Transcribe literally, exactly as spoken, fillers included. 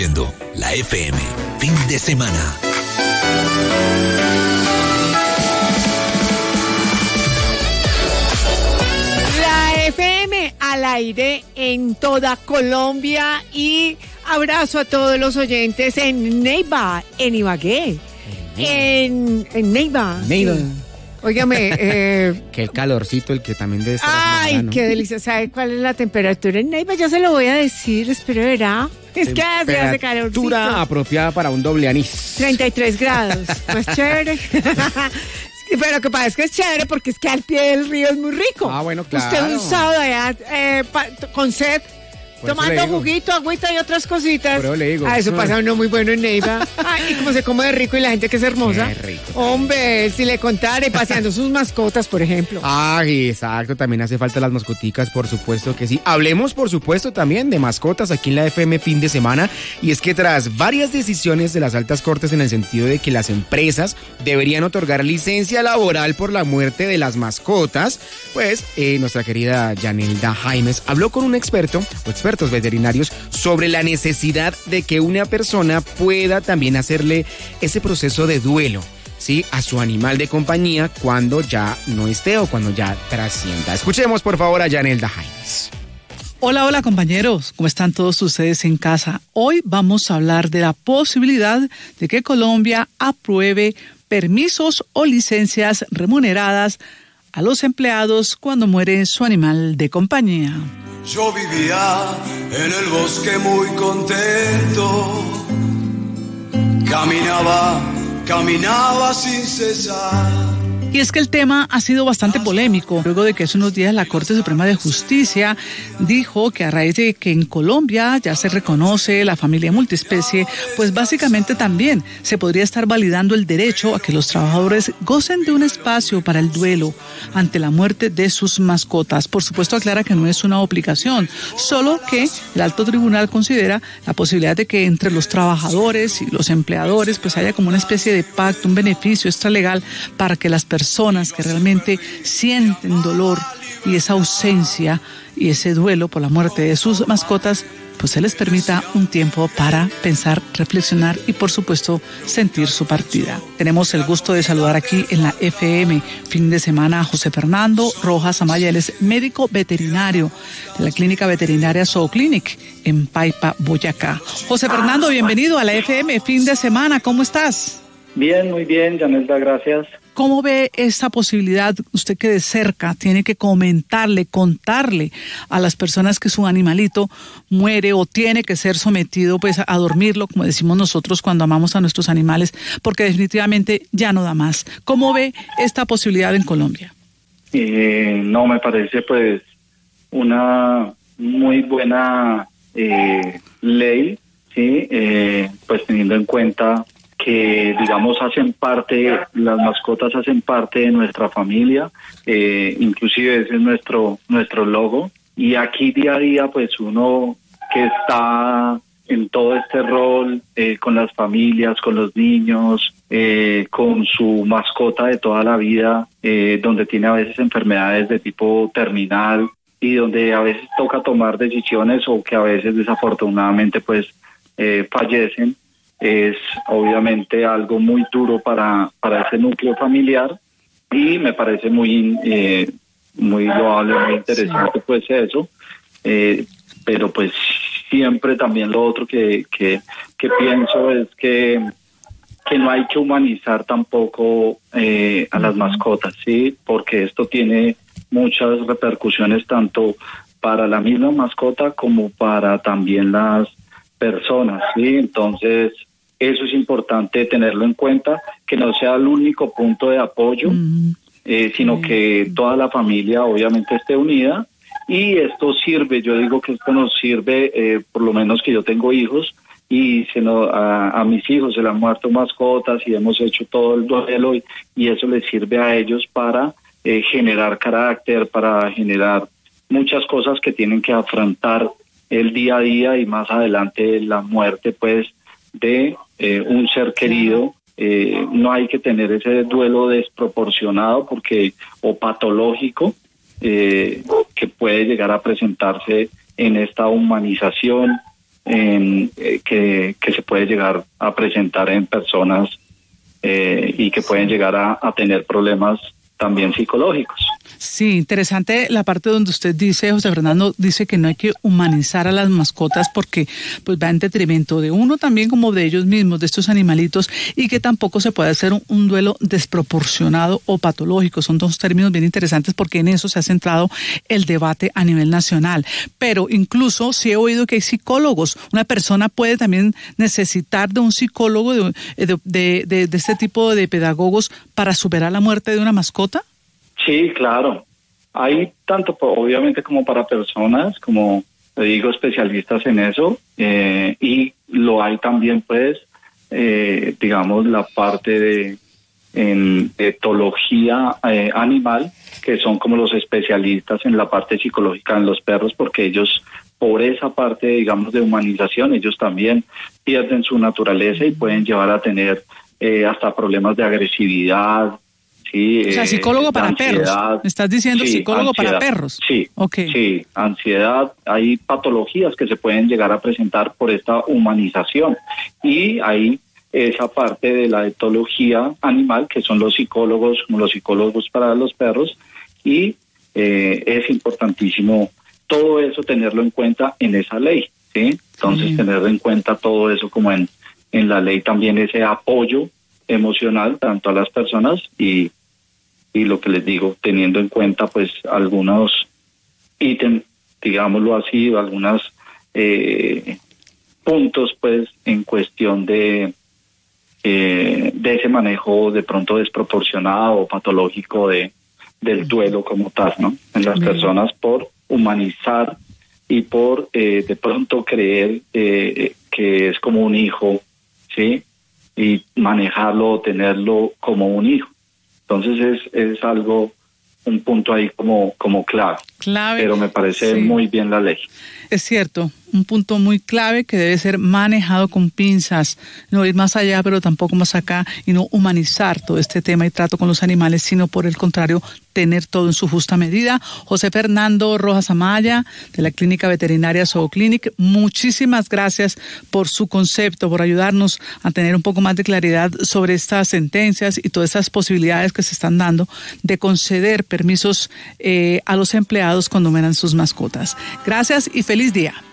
La F M, fin de semana. La F M al aire en toda Colombia y abrazo a todos los oyentes en Neiva, en Ibagué, en, en Neiva. Neiva. Sí. Óigame, eh... que el calorcito, el que también debe estar. Ay, semana, ¿no? Qué delicia. ¿Sabe cuál es la temperatura en Neiva? Ya se lo voy a decir, espero verá. Es que hace, hace calorcito. Temperatura apropiada para un doble anís. treinta y tres grados, más chévere. Pero lo que pasa es que es chévere porque es que al pie del río es muy rico. Ah, bueno, claro. Usted un sábado allá eh, pa, con sed, tomando juguito, agüita y otras cositas. Pero le digo. Ah, eso pasa uno muy bueno en Neiva. Ay, y como se come de rico y la gente que es hermosa. Qué rico. Hombre, si le contara y paseando sus mascotas, por ejemplo. Ay, exacto, también hace falta las mascoticas, por supuesto que sí. Hablemos, por supuesto, también de mascotas aquí en la F M fin de semana. Y es que tras varias decisiones de las altas cortes en el sentido de que las empresas deberían otorgar licencia laboral por la muerte de las mascotas, pues eh, nuestra querida Yanelda Jaimes habló con un experto o experto expertos veterinarios sobre la necesidad de que una persona pueda también hacerle ese proceso de duelo, ¿sí?, a su animal de compañía cuando ya no esté o cuando ya trascienda. Escuchemos por favor a Yanelda Jaimes. Hola, hola compañeros, ¿cómo están todos ustedes en casa? Hoy vamos a hablar de la posibilidad de que Colombia apruebe permisos o licencias remuneradas a los empleados cuando muere su animal de compañía. Yo vivía en el bosque muy contento, caminaba, caminaba sin cesar. Y es que el tema ha sido bastante polémico, luego de que hace unos días la Corte Suprema de Justicia dijo que a raíz de que en Colombia ya se reconoce la familia multiespecie, pues básicamente también se podría estar validando el derecho a que los trabajadores gocen de un espacio para el duelo ante la muerte de sus mascotas. Por supuesto, aclara que no es una obligación, solo que el alto tribunal considera la posibilidad de que entre los trabajadores y los empleadores pues haya como una especie de pacto, un beneficio extralegal para que las personas personas que realmente sienten dolor y esa ausencia y ese duelo por la muerte de sus mascotas, pues se les permita un tiempo para pensar, reflexionar y por supuesto sentir su partida. Tenemos el gusto de saludar aquí en la F M fin de semana a José Fernando Rojas Amaya. Él es médico veterinario de la Clínica Veterinaria Zooclinic en Paipa, Boyacá. José Fernando, bienvenido a la F M fin de semana. ¿Cómo estás? Bien, muy bien, Yanelda, gracias. ¿Cómo ve esa posibilidad? Usted que de cerca tiene que comentarle, contarle a las personas que su animalito muere o tiene que ser sometido pues a dormirlo, como decimos nosotros cuando amamos a nuestros animales, porque definitivamente ya no da más. ¿Cómo ve esta posibilidad en Colombia? Eh, no, me parece pues una muy buena eh, ley, sí, eh, pues teniendo en cuenta que, digamos, hacen parte, las mascotas hacen parte de nuestra familia, eh, inclusive ese es nuestro nuestro logo, y aquí día a día, pues uno que está en todo este rol, eh, con las familias, con los niños, eh, con su mascota de toda la vida, eh, donde tiene a veces enfermedades de tipo terminal, y donde a veces toca tomar decisiones o que a veces desafortunadamente, pues, eh, fallecen, es obviamente algo muy duro para, para ese núcleo familiar y me parece muy eh, muy loable, muy interesante sí. Pues eso, eh, pero pues siempre también lo otro que, que, que pienso es que, que no hay que humanizar tampoco eh, a las mascotas, ¿sí? Porque esto tiene muchas repercusiones tanto para la misma mascota como para también las personas, ¿sí? Entonces eso es importante tenerlo en cuenta, que no sea el único punto de apoyo, mm. eh, sino mm. que toda la familia obviamente esté unida, y esto sirve, yo digo que esto nos sirve, eh, por lo menos que yo tengo hijos, y se nos, a, a mis hijos se le han muerto mascotas y hemos hecho todo el duelo, y, y eso les sirve a ellos para eh, generar carácter, para generar muchas cosas que tienen que afrontar el día a día, y más adelante la muerte pues de eh, un ser querido. Eh, no hay que tener ese duelo desproporcionado porque o patológico eh, que puede llegar a presentarse en esta humanización en, eh, que, que se puede llegar a presentar en personas eh, y que pueden llegar a, a tener problemas también psicológicos. Sí, interesante la parte donde usted dice, José Fernando, dice que no hay que humanizar a las mascotas porque pues va en detrimento de uno también como de ellos mismos, de estos animalitos, y que tampoco se puede hacer un, un duelo desproporcionado o patológico. Son dos términos bien interesantes porque en eso se ha centrado el debate a nivel nacional. Pero incluso sí he oído que hay psicólogos. Una persona puede también necesitar de un psicólogo, de, de, de, de este tipo de pedagogos para superar la muerte de una mascota. Sí, claro. Hay tanto, obviamente, como para personas, como te digo, especialistas en eso, eh, y lo hay también, pues, eh, digamos, la parte de en etología eh, animal, que son como los especialistas en la parte psicológica en los perros, porque ellos, por esa parte, digamos, de humanización, ellos también pierden su naturaleza y pueden llevar a tener eh, hasta problemas de agresividad. Sí, o sea, psicólogo eh, para ansiedad. Perros. ¿Me estás diciendo sí, psicólogo ansiedad. Para perros? Sí, okay. sí, ansiedad. Hay patologías que se pueden llegar a presentar por esta humanización. Y hay esa parte de la etología animal, que son los psicólogos, como los psicólogos para los perros. Y eh, es importantísimo todo eso tenerlo en cuenta en esa ley. ¿sí? Entonces, sí. tener en cuenta todo eso como en, en la ley, también ese apoyo emocional tanto a las personas y y lo que les digo, teniendo en cuenta pues algunos ítems, digámoslo así, algunos eh, puntos pues en cuestión de eh, de ese manejo de pronto desproporcionado o patológico de del duelo como tal, ¿no? En las Bien. personas por humanizar y por eh, de pronto creer eh, que es como un hijo, ¿sí? Y manejarlo o tenerlo como un hijo. Entonces es, es algo, un punto ahí como, como clave. Clave. Pero me parece sí. muy bien la ley. Es cierto, un punto muy clave que debe ser manejado con pinzas, no ir más allá, pero tampoco más acá, y no humanizar todo este tema y trato con los animales, sino por el contrario, tener todo en su justa medida. José Fernando Rojas Amaya, de la Clínica Veterinaria Zooclinic, muchísimas gracias por su concepto, por ayudarnos a tener un poco más de claridad sobre estas sentencias y todas esas posibilidades que se están dando de conceder permisos eh, a los empleados cuando menan sus mascotas. Gracias y feliz día.